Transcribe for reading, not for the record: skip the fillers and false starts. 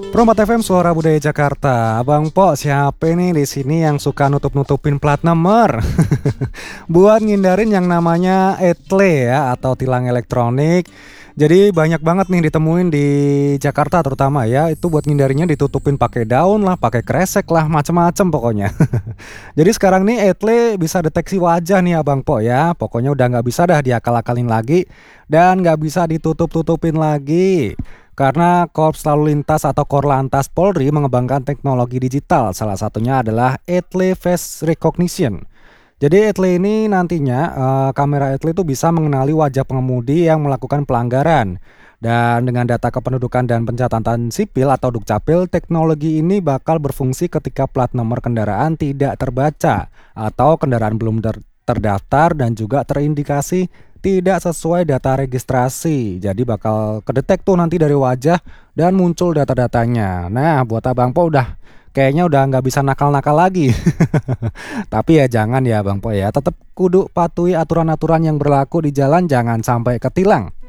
Promat FM Suara Budaya Jakarta. Abang Po, siapa nih di sini yang suka nutup-nutupin plat nomor? Buat ngindarin yang namanya etle ya atau tilang elektronik. Jadi banyak banget nih ditemuin di Jakarta terutama ya. Itu buat ngindarinya ditutupin pakai daun lah, pakai kresek lah, macem-macem pokoknya. Jadi sekarang nih etle bisa deteksi wajah nih Abang Po ya. Pokoknya udah nggak bisa dah diakal-akalin lagi dan nggak bisa ditutup-tutupin lagi. Karena Korps Lalu Lintas atau Korlantas Polri mengembangkan teknologi digital, salah satunya adalah Etle Face Recognition. Jadi Etle ini nantinya kamera Etle itu bisa mengenali wajah pengemudi yang melakukan pelanggaran. Dan dengan data kependudukan dan pencatatan sipil atau Dukcapil, teknologi ini bakal berfungsi ketika plat nomor kendaraan tidak terbaca atau kendaraan belum terdaftar dan juga terindikasi tidak sesuai data registrasi. Jadi bakal kedetek tuh nanti dari wajah dan muncul data-datanya. Nah, buat Abang Po kayaknya udah nggak bisa nakal-nakal lagi. Tapi ya jangan ya Bang Po ya, tetap kudu patuhi aturan-aturan yang berlaku di jalan, jangan sampai ketilang.